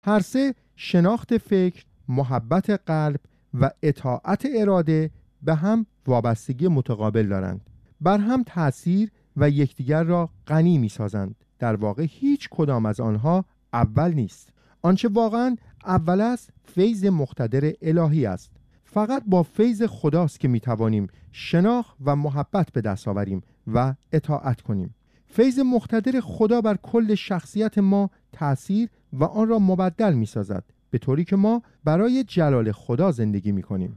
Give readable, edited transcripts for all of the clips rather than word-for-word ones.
هر سه شناخت فکر، محبت قلب و اطاعت اراده به هم وابستگی متقابل دارند. بر هم تأثیر و یکدیگر را غنی می‌سازند. در واقع هیچ کدام از آنها اول نیست. آنچه واقعاً اول است فیض مقتدر الهی است. فقط با فیض خداست که می‌توانیم شناخت و محبت به دست آوریم و اطاعت کنیم. فیض مقتدر خدا بر کل شخصیت ما تأثیر و آن را مبدل می‌سازد، به طوری که ما برای جلال خدا زندگی می‌کنیم.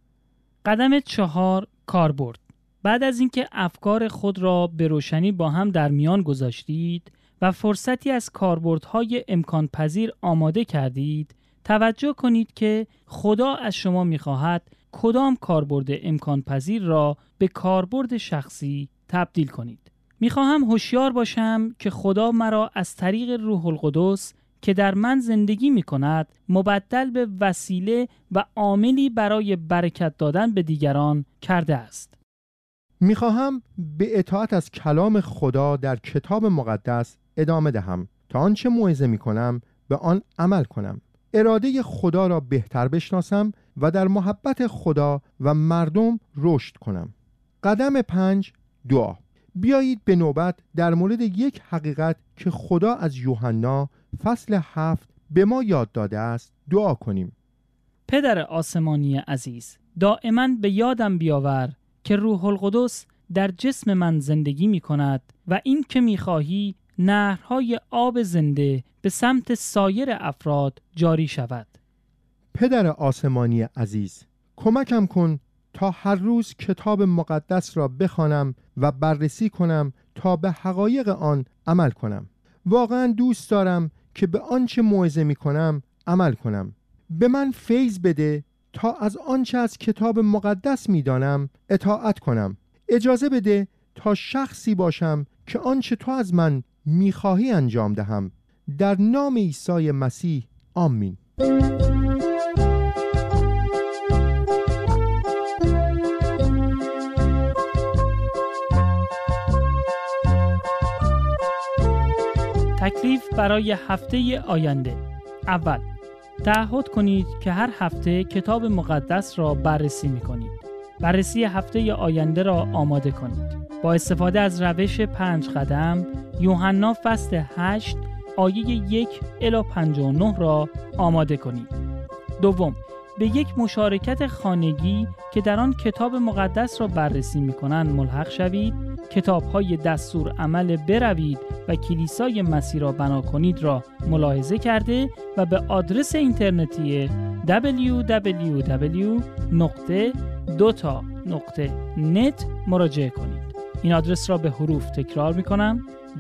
قدم 4 کاربرد. بعد از اینکه افکار خود را به روشنی با هم در میان گذاشتید و فرصتی از کاربردهای امکان پذیر آماده کردید، توجه کنید که خدا از شما می‌خواهد کدام کاربرد امکان پذیر را به کاربرد شخصی تبدیل کنید. می‌خواهم هوشیار باشم که خدا مرا از طریق روح القدس که در من زندگی می‌کند مبدل به وسیله و عاملی برای برکت دادن به دیگران کرده است. می‌خواهم به اطاعت از کلام خدا در کتاب مقدس ادامه دهم تا آنچه موعظه می‌کنم به آن عمل کنم. اراده خدا را بهتر بشناسم و در محبت خدا و مردم رشد کنم. قدم 5 دعا. بیایید به نوبت در مورد یک حقیقت که خدا از یوحنا فصل 7 به ما یاد داده است دعا کنیم. پدر آسمانی عزیز، دائما به یادم بیاور که روح القدس در جسم من زندگی می کند و این که می خواهی نهرهای آب زنده به سمت سایر افراد جاری شود. پدر آسمانی عزیز، کمکم کن تا هر روز کتاب مقدس را بخوانم و بررسی کنم تا به حقایق آن عمل کنم. واقعا دوست دارم که به آنچه موعظه می کنم عمل کنم. به من فیض بده تا از آنچه از کتاب مقدس می دانم اطاعت کنم. اجازه بده تا شخصی باشم که آنچه تو از من می خواهی انجام دهم. در نام عیسی مسیح آمین. تکلیف برای هفته آینده. اول، تعهد کنید که هر هفته کتاب مقدس را بررسی می‌کنید. بررسی هفته آینده را آماده کنید. با استفاده از روش 5 قدم، یوحنا فصل 8 آیه 1 الی 59 را آماده کنید. دوم، به یک مشارکت خانگی که در آن کتاب مقدس را بررسی می‌کنند ملحق شوید. کتاب‌های دستور عمل بروید و کلیسای مسیح را بنا کنید را ملاحظه کرده و به آدرس اینترنتی www.dota.net مراجعه کنید. این آدرس را به حروف تکرار می‌کنم: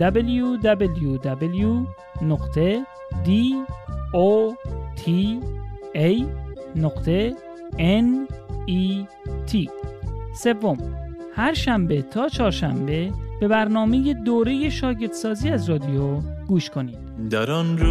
www.dota.net. سوم، هر شنبه تا چهارشنبه به برنامه دوره شاگردسازی از رادیو گوش کنید. در آن